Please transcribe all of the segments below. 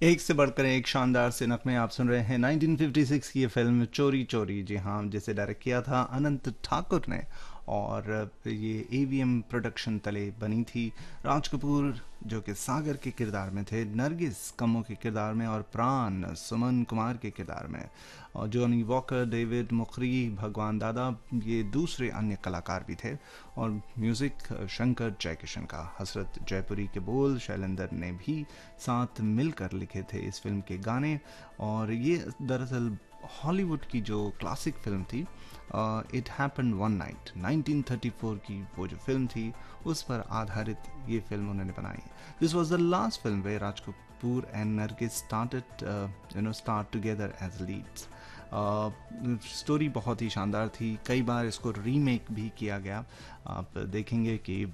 एक से बढ़कर एक शानदार सिनक में आप सुन रहे हैं 1956 की ये फिल्म चोरी चोरी। जी हाँ, जिसे डायरेक्ट किया था अनंत ठाकुर ने और ये एवीएम प्रोडक्शन तले बनी थी। राज कपूर जो कि सागर के किरदार में थे, नरगिस कम्मो के किरदार में और प्राण सुमन कुमार के किरदार में, और जॉनी वॉकर, डेविड मुखरी, भगवान दादा ये दूसरे अन्य कलाकार भी थे। और म्यूज़िक शंकर जयकिशन का। हसरत जयपुरी के बोल शैलेंद्र ने भी साथ मिलकर लिखे थे इस फिल्म के गाने। और ये दरअसल हॉलीवुड की जो क्लासिक फिल्म थी इट हैपेंड वन नाइट 1934 की वो जो फिल्म थी उस पर आधारित ये फिल्म उन्होंने बनाई। This was the last film way Raj Kapoor and Nargis start together as Leeds. Story बहुत ही शानदार थी, कई बार इसको रीमेक भी किया गया। आप देखेंगे कि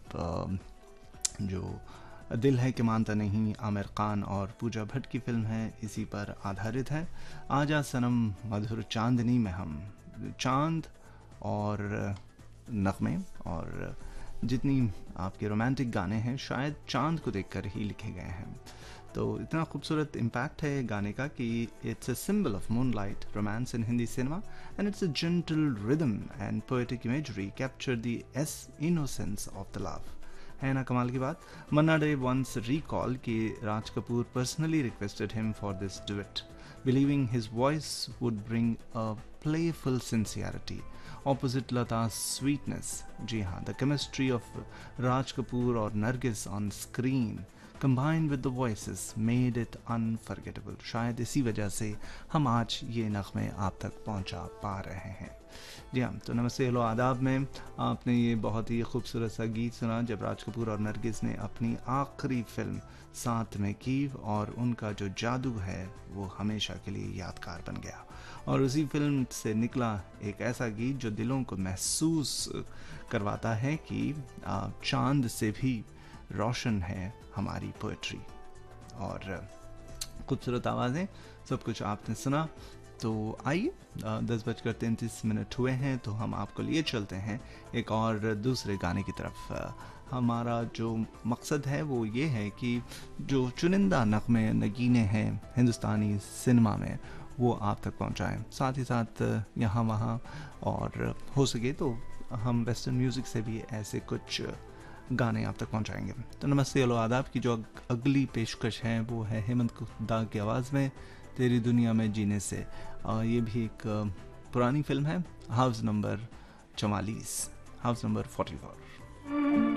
जो दिल है कि मानता नहीं आमिर खान और पूजा भट्ट की फिल्म है, इसी पर आधारित है। आजा सनम मधुर चांदनी में हम चांद और नगमे और जितनी आपके रोमांटिक गाने हैं शायद चांद को देखकर ही लिखे गए हैं। तो इतना खूबसूरत इम्पैक्ट है गाने का कि it's a symbol of moonlight romance in Hindi cinema and it's a gentle rhythm and poetic imagery capture the innocence of the love. है ना कमाल की बात। मन्ना डे वंस रिकॉल कि Raj Kapoor personally requested him for this duet, believing his voice would bring a playful sincerity opposite Lata's sweetness. जी हाँ, the chemistry of Raj Kapoor और Nargis on screen combined with the voices made it unforgettable. शायद इसी वजह से हम आज ये नग़मे आप तक पहुंचा पा रहे हैं। जी हाँ, तो नमस्ते हेलो आदाब में आपने ये बहुत ही खूबसूरत सा गीत सुना जब राज कपूर और नरगिस ने अपनी आखिरी फिल्म साथ में की, और उनका जो जादू है वो हमेशा के लिए यादगार बन गया। और उसी फिल्म से निकला एक ऐसा गीत जो दिलों को महसूस करवाता है कि चांद से भी रोशन है हमारी पोएट्री। और खूबसूरत आवाज़ें, सब कुछ आपने सुना। तो आइए 10:33 हुए हैं, तो हम आपको लिए चलते हैं एक और दूसरे गाने की तरफ। हमारा जो मकसद है वो ये है कि जो चुनिंदा नग़मे नगीने हैं हिंदुस्तानी सिनेमा में वो आप तक पहुंचाएं, साथ ही साथ यहाँ वहाँ, और हो सके तो हम वेस्टर्न म्यूज़िक से भी ऐसे कुछ गाने आप तक पहुंचाएंगे। तो नमस्ते हेलो आदाब की जो अगली पेशकश है वो है हेमंत कुदा की आवाज़ में तेरी दुनिया में जीने से। ये भी एक पुरानी फिल्म है, हाउस नंबर 44।